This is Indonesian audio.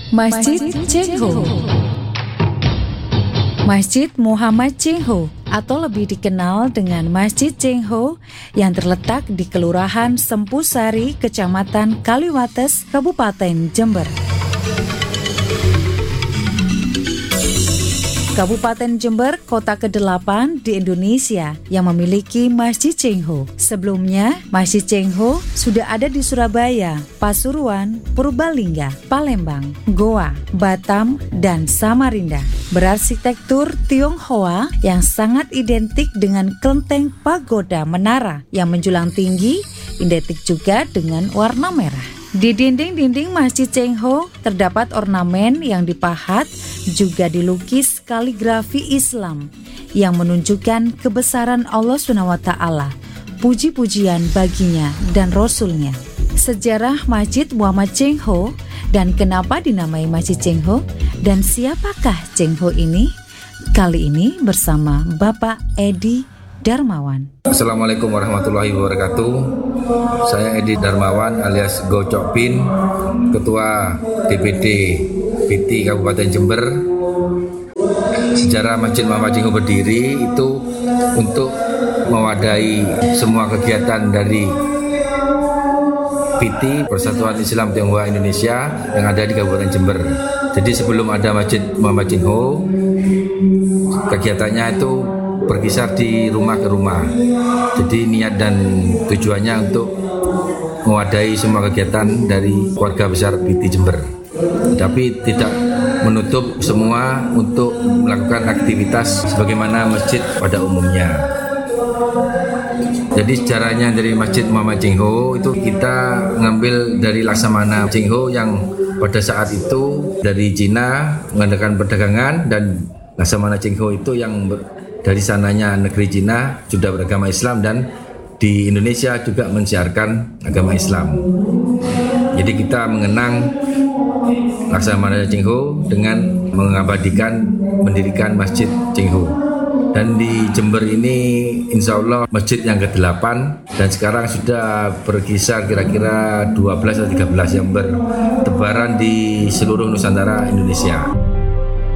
Masjid Cheng Ho. Masjid Muhammad Cheng Ho atau lebih dikenal dengan Masjid Cheng Ho yang terletak di Kelurahan Sempusari, Kecamatan Kaliwates, Kabupaten Jember. Kabupaten Jember, kota ke-8 di Indonesia yang memiliki Masjid Cheng Ho. Sebelumnya, Masjid Cheng Ho sudah ada di Surabaya, Pasuruan, Purbalingga, Palembang, Goa, Batam, dan Samarinda. Berarsitektur Tionghoa yang sangat identik dengan kelenteng pagoda menara yang menjulang tinggi, identik juga dengan warna merah. Di dinding-dinding Masjid Cheng Ho terdapat ornamen yang dipahat, juga dilukis kaligrafi Islam yang menunjukkan kebesaran Allah SWT, puji-pujian baginya dan Rasulnya. Sejarah Masjid Muhammad Cheng Ho dan kenapa dinamai Masjid Cheng Ho dan siapakah Cheng Ho ini? Kali ini bersama Bapak Edi Darmawan. Assalamualaikum warahmatullahi wabarakatuh. Saya Edi Darmawan alias Gocok Bin, Ketua DPD PT Kabupaten Jember. Sejarah Masjid Muhammad Cheng Ho berdiri itu untuk mewadahi semua kegiatan dari PT Persatuan Islam Tionghoa Indonesia yang ada di Kabupaten Jember. Jadi sebelum ada Masjid Muhammad Cheng Ho, kegiatannya itu berkisar di rumah ke rumah. Jadi niat dan tujuannya untuk mewadahi semua kegiatan dari keluarga besar PT Jember. Tapi tidak menutup semua untuk melakukan aktivitas sebagaimana masjid pada umumnya. Jadi sejarahnya dari Masjid Muhammad Cheng Ho itu kita mengambil dari Laksamana Cheng Ho yang pada saat itu dari Cina mengadakan perdagangan, dan Laksamana Cheng Ho itu yang dari sananya negeri Cina sudah beragama Islam dan di Indonesia juga mensiarkan agama Islam. Jadi kita mengenang Laksamana Cheng Ho dengan mengabadikan mendirikan Masjid Cheng Ho. Dan di Jember ini insya Allah masjid yang ke-8 dan sekarang sudah berkisar kira-kira 12 atau 13 yang bertebaran di seluruh Nusantara Indonesia.